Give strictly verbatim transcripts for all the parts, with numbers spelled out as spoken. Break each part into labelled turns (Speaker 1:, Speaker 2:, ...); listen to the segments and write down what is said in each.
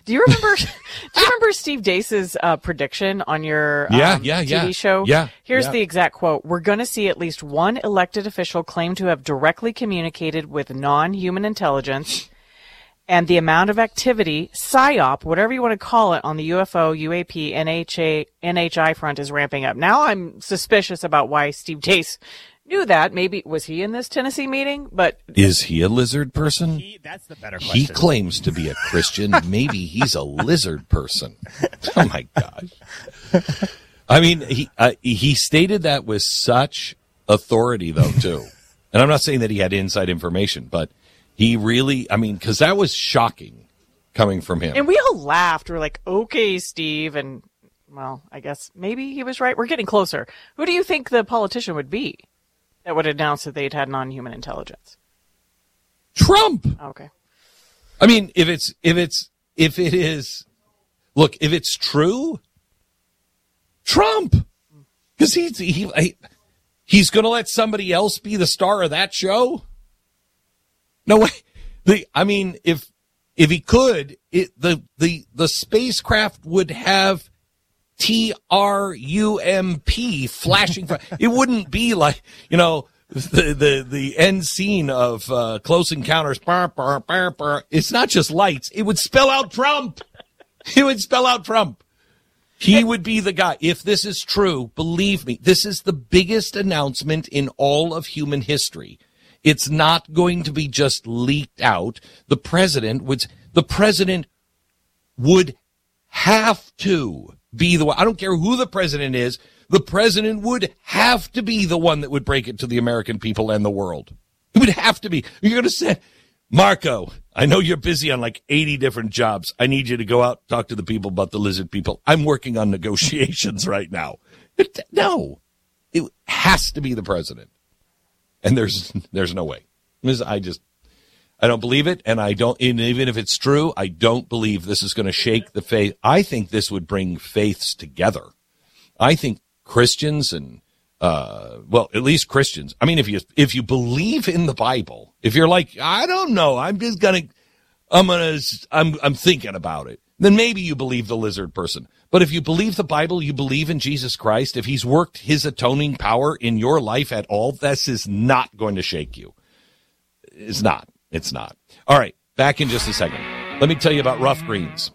Speaker 1: Do you remember? do you remember Steve Deace's uh, prediction on your
Speaker 2: yeah,
Speaker 1: um,
Speaker 2: yeah,
Speaker 1: T V
Speaker 2: yeah.
Speaker 1: show?
Speaker 2: Yeah.
Speaker 1: Here's
Speaker 2: yeah.
Speaker 1: the exact quote: "We're going to see at least one elected official claim to have directly communicated with non-human intelligence, and the amount of activity, psyop, whatever you want to call it, on the U F O, U A P, N H A, N H I front is ramping up." Now I'm suspicious about why Steve Deace knew that. Maybe was he in this Tennessee meeting? But
Speaker 2: is he a lizard person?
Speaker 3: He, that's the better question.
Speaker 2: He claims to be a Christian. Maybe he's a lizard person. Oh my gosh! I mean, he uh, he stated that with such authority, though, too. And I'm not saying that he had inside information, but he really, I mean, because that was shocking coming from him.
Speaker 1: And we all laughed. We're like, "Okay, Steve," and well, I guess maybe he was right. We're getting closer. Who do you think the politician would be that would announce that they'd had non-human intelligence?
Speaker 2: Trump.
Speaker 1: Okay.
Speaker 2: I mean, if it's if it's if it is, look, if it's true, Trump, because he's he he's going to let somebody else be the star of that show. No way. The I mean, if if he could, it the the the spacecraft would have T R U M P flashing. It wouldn't be like, you know, the the, the end scene of uh, Close Encounters. Bar, bar, bar, bar. It's not just lights. It would spell out Trump. It would spell out Trump. He would be the guy. If this is true, believe me, this is the biggest announcement in all of human history. It's not going to be just leaked out. The president would, the president would have to be the one. I don't care who the president is. The president would have to be the one that would break it to the American people and the world. It would have to be. You're going to say, Marco, I know you're busy on like eighty different jobs. I need you to go out and talk to the people about the lizard people. I'm working on negotiations right now. It, no, it has to be the president. And there's there's no way. I just, I don't believe it. And I don't, and even if it's true, I don't believe this is going to shake the faith. I think this would bring faiths together. I think Christians and, uh, well, at least Christians. I mean, if you, if you believe in the Bible, if you're like, I don't know, I'm just going to, I'm going to, I'm, I'm thinking about it, then maybe you believe the lizard person. But if you believe the Bible, you believe in Jesus Christ, if he's worked his atoning power in your life at all, this is not going to shake you. It's not. It's not. All right. Back in just a second. Let me tell you about Rough Greens.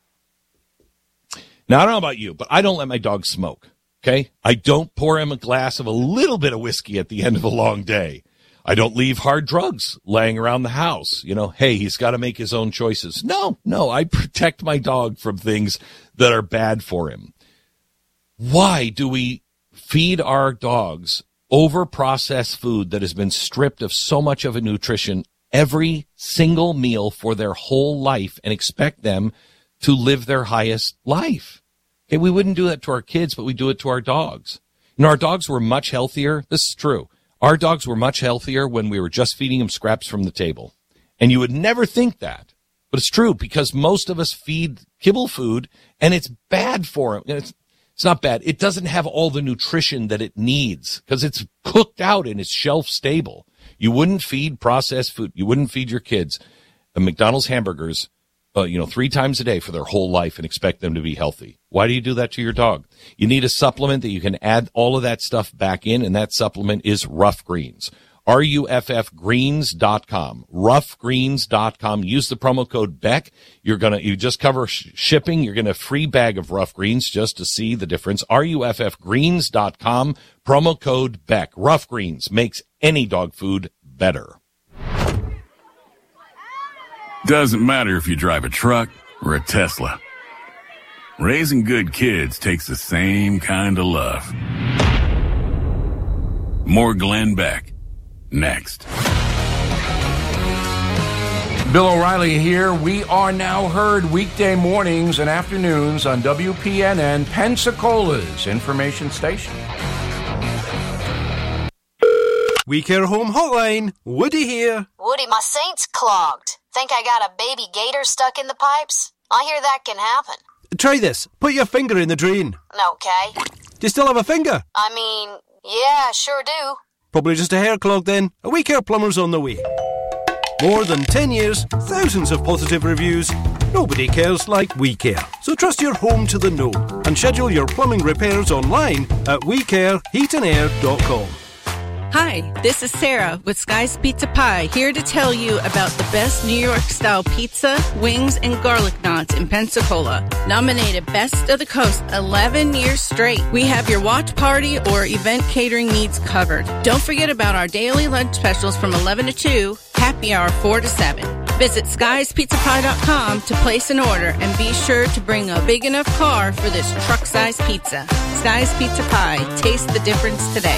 Speaker 2: Now, I don't know about you, but I don't let my dog smoke. Okay. I don't pour him a glass of a little bit of whiskey at the end of a long day. I don't leave hard drugs laying around the house. You know, hey, he's got to make his own choices. No, no, I protect my dog from things that are bad for him. Why do we feed our dogs over-processed food that has been stripped of so much of a nutrition every single meal for their whole life and expect them to live their highest life? Okay, we wouldn't do that to our kids, but we do it to our dogs. You know, our dogs were much healthier. This is true. Our dogs were much healthier when we were just feeding them scraps from the table. And you would never think that. But it's true, because most of us feed kibble food, and it's bad for them. It's, it's not bad. It doesn't have all the nutrition that it needs because it's cooked out and it's shelf stable. You wouldn't feed processed food. You wouldn't feed your kids a McDonald's hamburgers, uh, you know, three times a day for their whole life and expect them to be healthy. Why do you do that to your dog? You need a supplement that you can add all of that stuff back in, and that supplement is Rough Greens. R U F F greens dot com. rough greens dot com. Use the promo code Beck. You're going to, you just cover sh- shipping. You're going to free bag of Rough Greens just to see the difference. R U F F greens dot com. Promo code Beck. Rough Greens makes any dog food better.
Speaker 4: Doesn't matter if you drive a truck or a Tesla. Raising good kids takes the same kind of love. More Glenn Beck. Next.
Speaker 5: Bill O'Reilly here. We are now heard weekday mornings and afternoons on W P N N, Pensacola's information station.
Speaker 6: We Care Home Hotline. Woody here.
Speaker 7: Woody, my Saint's clogged. Think I got a baby gator stuck in the pipes? I hear that can happen.
Speaker 6: Try this. Put your finger in the drain.
Speaker 7: Okay.
Speaker 6: Do you still have a finger?
Speaker 7: I mean, yeah, sure do.
Speaker 6: Probably just a hair clog then. A We Care plumber's on the way. More than ten years, thousands of positive reviews. Nobody cares like we care. So trust your home to the know and schedule your plumbing repairs online at we care heat and air dot com.
Speaker 3: Hi, this is Sarah with Sky's Pizza Pie, here to tell you about the best New York-style pizza, wings, and garlic knots in Pensacola. Nominated Best of the Coast eleven years straight. We have your watch party or event catering needs covered. Don't forget about our daily lunch specials from eleven to two, happy hour four to seven. Visit skies pizza pie dot com to place an order and be sure to bring a big enough car for this truck-sized pizza. Sky's Pizza Pie. Taste the difference today.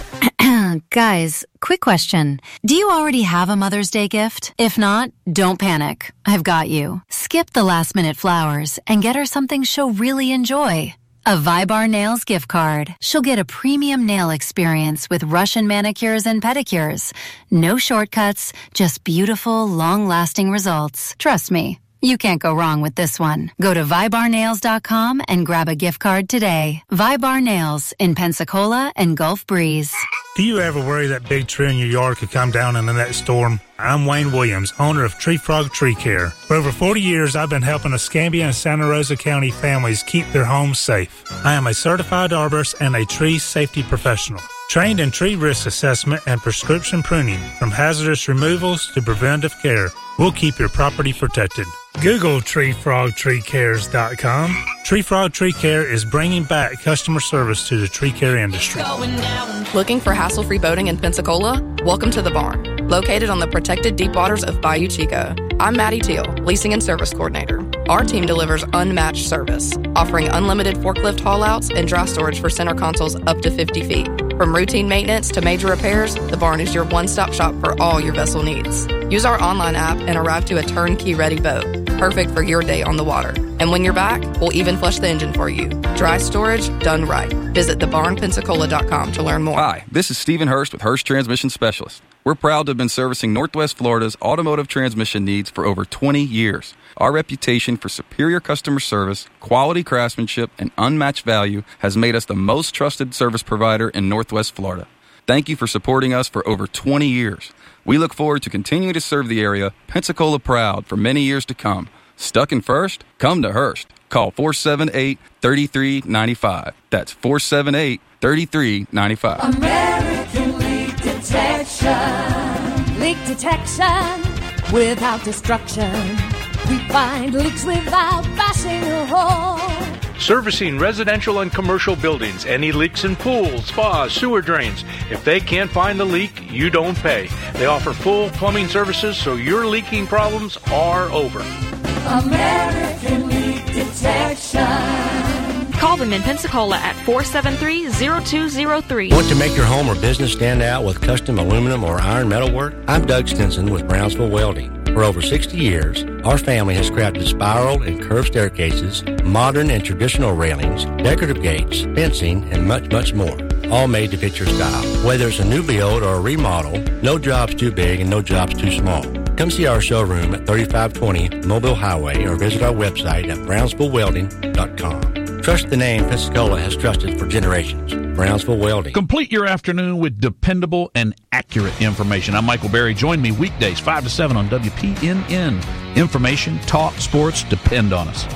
Speaker 8: Guys, quick question. Do you already have a Mother's Day gift? If not, don't panic. I've got you. Skip the last-minute flowers and get her something she'll really enjoy. A Vibar Nails gift card. She'll get a premium nail experience with Russian manicures and pedicures. No shortcuts, just beautiful, long-lasting results. Trust me, you can't go wrong with this one. Go to vibar nails dot com and grab a gift card today. Vibar Nails in Pensacola and Gulf Breeze.
Speaker 9: Do you ever worry that big tree in your yard could come down in the next storm? I'm Wayne Williams, owner of Tree Frog Tree Care. For over forty years, I've been helping Escambia and Santa Rosa County families keep their homes safe. I am a certified arborist and a tree safety professional. Trained in tree risk assessment and prescription pruning, from hazardous removals to preventive care, we'll keep your property protected. Google tree frog tree cares dot com. Tree Frog Tree Care is bringing back customer service to the tree care industry.
Speaker 10: Looking for hassle-free boating in Pensacola? Welcome to The Barn, located on the protected deep waters of Bayou Chico. I'm Maddie Teal, Leasing and Service Coordinator. Our team delivers unmatched service, offering unlimited forklift haul-outs and dry storage for center consoles up to fifty feet. From routine maintenance to major repairs, The Barn is your one-stop shop for all your vessel needs. Use our online app and arrive to a turnkey-ready boat, perfect for your day on the water. And when you're back, we'll even flush the engine for you. Dry storage done right. Visit the barn pensacola dot com to learn more.
Speaker 11: Hi, this is Stephen Hurst with Hurst Transmission Specialists. We're proud to have been servicing Northwest Florida's automotive transmission needs for over twenty years. Our reputation for superior customer service, quality craftsmanship, and unmatched value has made us the most trusted service provider in Northwest Florida. Thank you for supporting us for over twenty years. We look forward to continuing to serve the area, Pensacola proud, for many years to come. Stuck in First? Come to Hurst. Call four seven eight, three three nine five. That's four seven eight, three three nine five.
Speaker 12: American Leak Detection. Leak detection without destruction. We find leaks without bashing a hole.
Speaker 13: Servicing residential and commercial buildings. Any leaks in pools, spas, sewer drains. If they can't find the leak, you don't pay. They offer full plumbing services, so your leaking problems are over.
Speaker 12: American Leak Detection.
Speaker 14: Call them in Pensacola at four seven three, zero two zero three.
Speaker 15: Want to make your home or business stand out with custom aluminum or iron metal work? I'm Doug Stinson with Brownsville Welding. For over sixty years, our family has crafted spiral and curved staircases, modern and traditional railings, decorative gates, fencing, and much, much more. All made to fit your style. Whether it's a new build or a remodel, no job's too big and no job's too small. Come see our showroom at thirty-five twenty Mobile Highway or visit our website at brownsville welding dot com. Trust the name Pensacola has trusted for generations. Brownsville Welding.
Speaker 16: Complete your afternoon with dependable and accurate information. I'm Michael Berry. Join me weekdays five to seven on W P N N. Information, talk, sports, depend on us.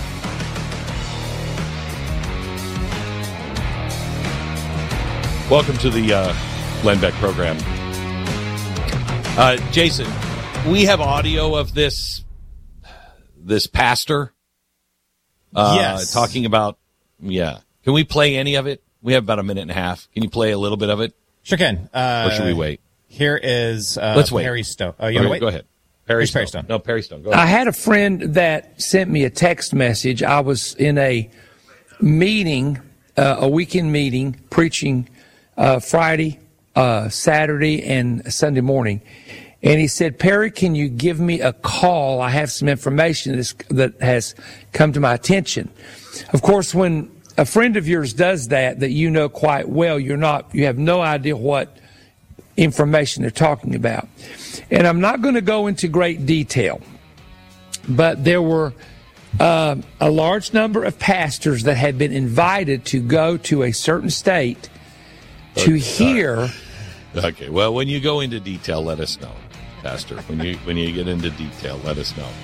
Speaker 2: Welcome to the uh, Len Beck program. Uh, Jason, we have audio of this this pastor uh,
Speaker 17: yes.
Speaker 2: talking about, yeah. Can we play any of it? We have about a minute and a half. Can you play a little bit of it?
Speaker 17: Sure can. Uh,
Speaker 2: or should we wait?
Speaker 17: Here is uh,
Speaker 2: Let's wait.
Speaker 17: Perry Stone. Oh, you
Speaker 2: okay,
Speaker 17: want to wait?
Speaker 2: Go ahead. Perry Stone.
Speaker 17: Perry Stone.
Speaker 2: No, Perry Stone. Go ahead.
Speaker 18: I had a friend that sent me a text message. I was in a meeting, uh, a weekend meeting, preaching uh, Friday, uh, Saturday, and Sunday morning. And he said, Perry, can you give me a call? I have some information that's, that has come to my attention. Of course, when a friend of yours does that, that you know quite well, you're not, you have no idea what information they're talking about. And I'm not going to go into great detail, but there were uh, a large number of pastors that had been invited to go to a certain state to
Speaker 2: okay.
Speaker 18: hear.
Speaker 2: Okay, well, when you go into detail, let us know, Pastor. When you when you get into detail, let us know.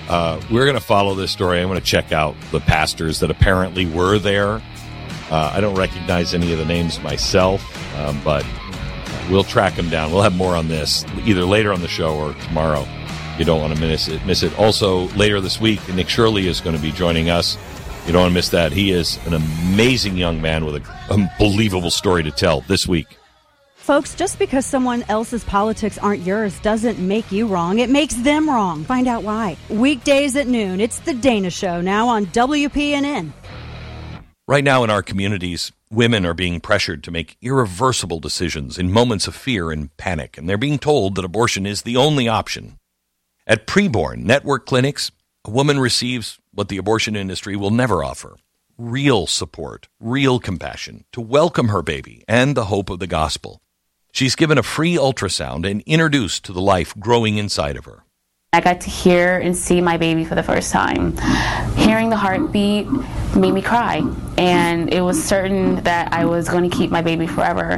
Speaker 2: Uh, we're going to follow this story. I'm going to check out the pastors that apparently were there. Uh, I don't recognize any of the names myself, um, but we'll track them down. We'll have more on this either later on the show or tomorrow. You don't want to miss it. Miss it. Also, later this week, Nick Shirley is going to be joining us. You don't want to miss that. He is an amazing young man with an unbelievable story to tell this week.
Speaker 19: Folks, just because someone else's politics aren't yours doesn't make you wrong. It makes them wrong. Find out why. Weekdays at noon. It's The Dana Show now on W P N N.
Speaker 2: Right now in our communities, women are being pressured to make irreversible decisions in moments of fear and panic, and they're being told that abortion is the only option. At Preborn Network Clinics, a woman receives what the abortion industry will never offer: real support, real compassion, to welcome her baby and the hope of the gospel. She's given a free ultrasound and introduced to the life growing inside of her.
Speaker 20: I got to hear and see my baby for the first time. Hearing the heartbeat made me cry, and it was certain that I was going to keep my baby forever.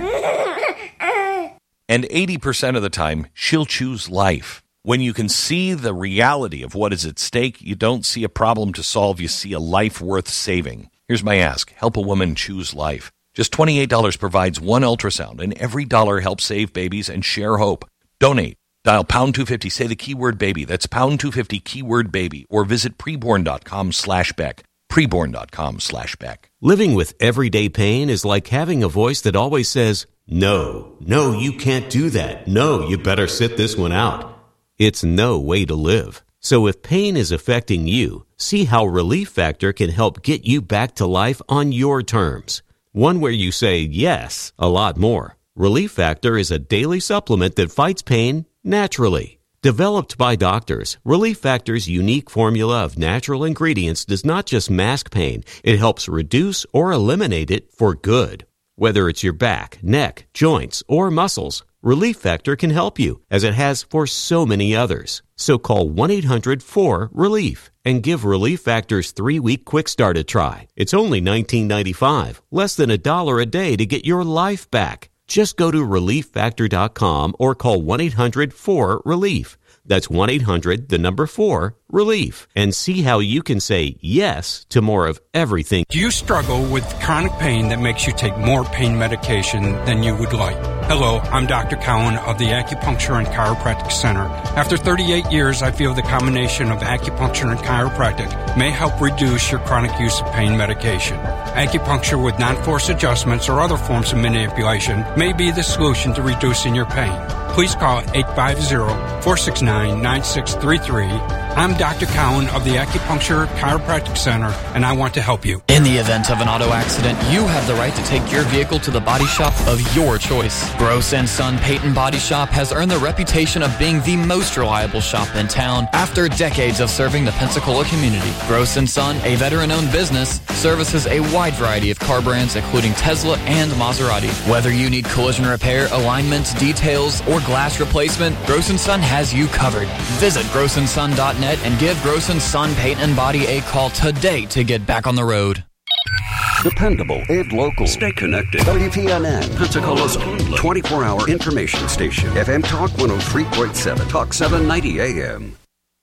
Speaker 2: And eighty percent of the time, she'll choose life. When you can see the reality of what is at stake, you don't see a problem to solve, you see a life worth saving. Here's my ask: help a woman choose life. Just twenty-eight dollars provides one ultrasound, and every dollar helps save babies and share hope. Donate. Dial pound two fifty, say the keyword baby. That's pound two fifty, keyword baby. Or visit preborn.com slash Beck. Preborn.com slash Beck.
Speaker 21: Living with everyday pain is like having a voice that always says, no, no, you can't do that. No, you better sit this one out. It's no way to live. So if pain is affecting you, see how Relief Factor can help get you back to life on your terms. One where you say yes a lot more. Relief Factor is a daily supplement that fights pain naturally. Developed by doctors, Relief Factor's unique formula of natural ingredients does not just mask pain, it helps reduce or eliminate it for good. Whether it's your back, neck, joints, or muscles, Relief Factor can help you, as it has for so many others. So call one eight hundred four relief and give Relief Factor's three-week quick start a try. It's only nineteen ninety-five dollars, less than a dollar a day to get your life back. Just go to relief factor dot com or call one eight hundred four relief. That's one eight hundred, the number four, relief. And see how you can say yes to more of everything.
Speaker 22: Do you struggle with chronic pain that makes you take more pain medication than you would like? Hello, I'm Doctor Cowan of the Acupuncture and Chiropractic Center. After thirty-eight years, I feel the combination of acupuncture and chiropractic may help reduce your chronic use of pain medication. Acupuncture with non-force adjustments or other forms of manipulation may be the solution to reducing your pain. Please call eight five zero, four six nine, nine six three three. I'm Doctor Cowan of the Acupuncture Chiropractic Center, and I want to help you.
Speaker 23: In the event of an auto accident, you have the right to take your vehicle to the body shop of your choice. Gross and Son Payton Body Shop has earned the reputation of being the most reliable shop in town after decades of serving the Pensacola community. Gross and Son, a veteran-owned business, services a wide variety of car brands, including Tesla and Maserati. Whether you need collision repair, alignment, details, or glass replacement, Gross and Son has you covered. Visit gross and son dot net and give Gross and Son Paint and Body a call today to get back on the road.
Speaker 24: Dependable and local. Stay connected. W P N N, Pensacola's twenty-four hour information station. F M Talk one oh three point seven. Talk seven ninety A M.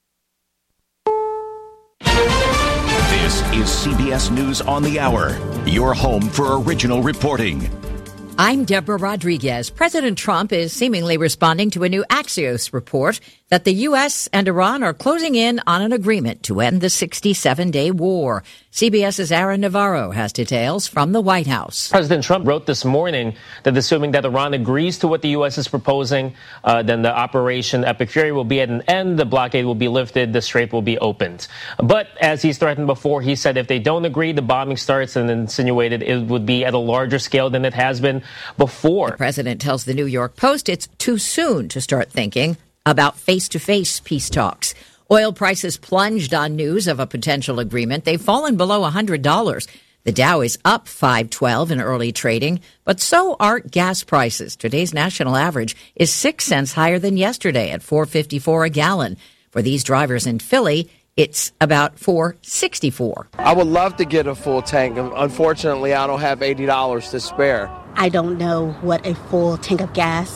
Speaker 25: This is C B S News on the Hour, your home for original reporting.
Speaker 26: I'm Deborah Rodriguez. President Trump is seemingly responding to a new Axios report that the U S and Iran are closing in on an agreement to end the sixty-seven day war. CBS's Aaron Navarro has details from the White House.
Speaker 27: President Trump wrote this morning that assuming that Iran agrees to what the U S is proposing, uh, then the Operation Epic Fury will be at an end, the blockade will be lifted, the strait will be opened. But as he's threatened before, he said if they don't agree, the bombing starts, and insinuated it would be at a larger scale than it has been before.
Speaker 26: The president tells the New York Post it's too soon to start thinking about face-to-face peace talks. Oil prices plunged on news of a potential agreement. They've fallen below one hundred dollars. The Dow is up five twelve in early trading, but so are gas prices. Today's national average is six cents higher than yesterday at four fifty-four a gallon. For these drivers in Philly, it's about four sixty-four.
Speaker 28: I would love to get a full tank. Unfortunately, I don't have eighty dollars to spare.
Speaker 29: I don't know what a full tank of gas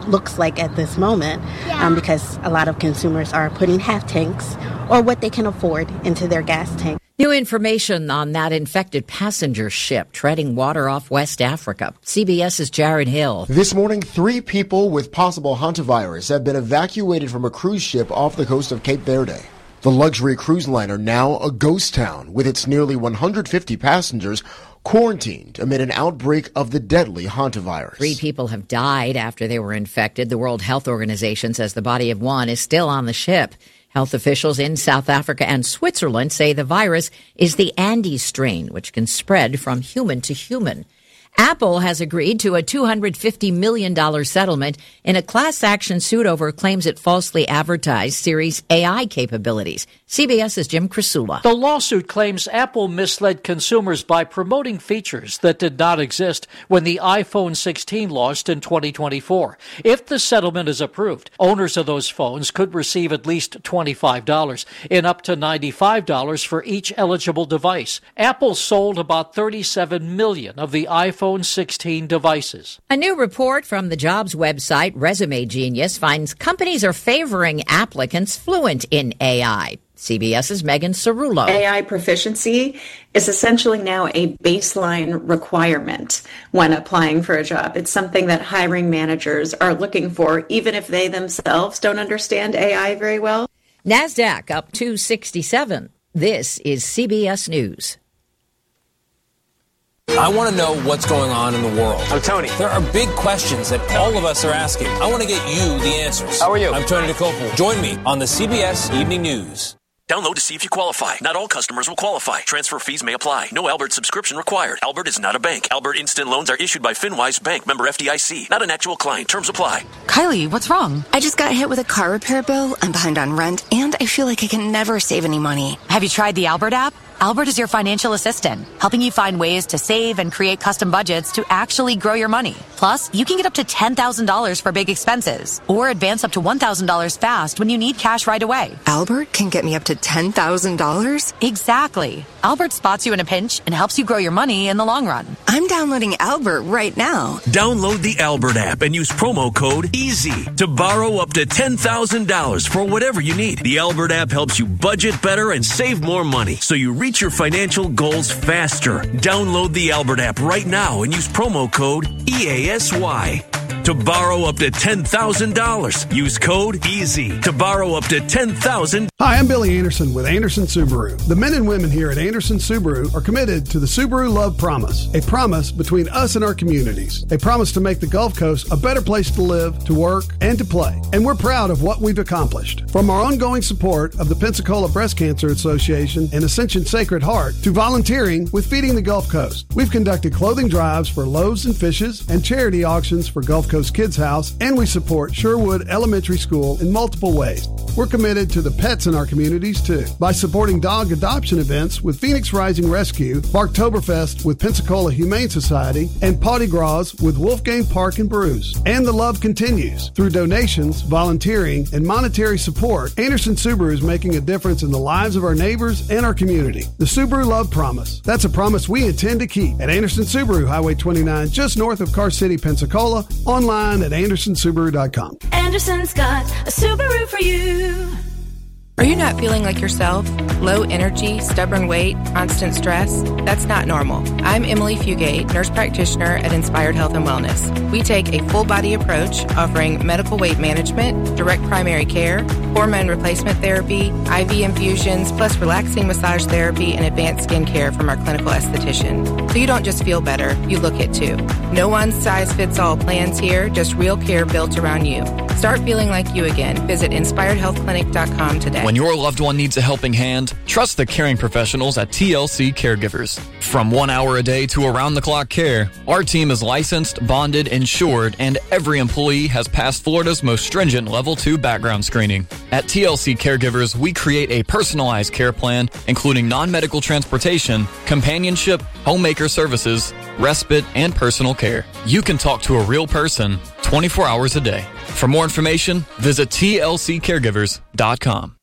Speaker 1: looks like at this moment, um, because a lot of consumers are putting half tanks or what they can afford into their gas tank.
Speaker 26: New information on that infected passenger ship treading water off West Africa. CBS's Jared Hill.
Speaker 3: This morning, three people with possible hantavirus have been evacuated from a cruise ship off the coast of Cape Verde. The luxury cruise liner, now a ghost town, with its nearly one hundred fifty passengers quarantined amid an outbreak of the deadly hantavirus.
Speaker 26: Three people have died after they were infected. The World Health Organization says the body of one is still on the ship. Health officials in South Africa and Switzerland say the virus is the Andes strain, which can spread from human to human. Apple has agreed to a two hundred fifty million dollars settlement in a class action suit over claims it falsely advertised Siri's A I capabilities. CBS's Jim Crisula.
Speaker 4: The lawsuit claims Apple misled consumers by promoting features that did not exist when the iPhone sixteen launched in twenty twenty-four. If the settlement is approved, owners of those phones could receive at least twenty-five dollars and up to ninety-five dollars for each eligible device. Apple sold about thirty-seven million of the iPhone sixteen devices.
Speaker 26: A new report from the jobs website Resume Genius finds companies are favoring applicants fluent in A I. CBS's Megan Cerullo.
Speaker 5: A I proficiency is essentially now a baseline requirement when applying for a job. It's something that hiring managers are looking for, even if they themselves don't understand A I very well.
Speaker 26: NASDAQ up two sixty-seven. This is C B S News.
Speaker 6: I want to know what's going on in the world. I'm Tony. There are big questions that all of us are asking. I want to get you the answers. How are you? I'm Tony DeCoppel. Join me on the C B S Evening News.
Speaker 7: Download to see if you qualify. Not all customers will qualify. Transfer fees may apply. No Albert subscription required. Albert is not a bank. Albert Instant Loans are issued by FinWise Bank, member F D I C. Not an actual client. Terms apply.
Speaker 8: Kylie, what's wrong? I just got hit with a car repair bill. I'm behind on rent, and I feel like I can never save any money.
Speaker 9: Have you tried the Albert app? Albert is your financial assistant, helping you find ways to save and create custom budgets to actually grow your money. Plus, you can get up to ten thousand dollars for big expenses, or advance up to one thousand dollars fast when you need cash right away.
Speaker 8: Albert can get me up to ten thousand dollars?
Speaker 9: Exactly. Albert spots you in a pinch and helps you grow your money in the long run.
Speaker 8: I'm downloading Albert right now.
Speaker 7: Download the Albert app and use promo code EASY to borrow up to ten thousand dollars for whatever you need. The Albert app helps you budget better and save more money, so you reach your financial goals faster. Download the Albert app right now and use promo code E A S Y to borrow up to ten thousand dollars. Use code EASY to borrow up to ten thousand dollars.
Speaker 29: Hi, I'm Billy Anderson with Anderson Subaru. The men and women here at Anderson Subaru are committed to the Subaru Love Promise, a promise between us and our communities. A promise to make the Gulf Coast a better place to live, to work, and to play. And we're proud of what we've accomplished. From our ongoing support of the Pensacola Breast Cancer Association and Ascension Sacred Heart to volunteering with Feeding the Gulf Coast. We've conducted clothing drives for Loaves and Fishes and charity auctions for Gulf Coast Kids House, and we support Sherwood Elementary School in multiple ways. We're committed to the pets in our communities, too, by supporting dog adoption events with Phoenix Rising Rescue, Barktoberfest with Pensacola Humane Society, and Potty Gras with Wolfgang Park and Brews. And the love continues. Through donations, volunteering, and monetary support, Anderson Subaru is making a difference in the lives of our neighbors and our community. The Subaru Love Promise. That's a promise we intend to keep at Anderson Subaru, Highway twenty-nine, just north of Car City, Pensacola, online at anderson subaru dot com.
Speaker 12: Anderson's got a Subaru for you.
Speaker 10: Are you not feeling like yourself? Low energy, stubborn weight, constant stress? That's not normal. I'm Emily Fugate, nurse practitioner at Inspired Health and Wellness. We take a full body approach offering medical weight management, direct primary care, hormone replacement therapy, I V infusions, plus relaxing massage therapy and advanced skin care from our clinical esthetician. So you don't just feel better, you look it too. No one size fits all plans here, just real care built around you. Start feeling like you again. Visit inspired health clinic dot com today.
Speaker 23: When your loved one needs a helping hand, trust the caring professionals at T L C Caregivers. From one hour a day to around-the-clock care, our team is licensed, bonded, insured, and every employee has passed Florida's most stringent Level two background screening. At T L C Caregivers, we create a personalized care plan, including non-medical transportation, companionship, homemaker services, respite, and personal care. You can talk to a real person twenty-four hours a day. For more information, visit T L C caregivers dot com.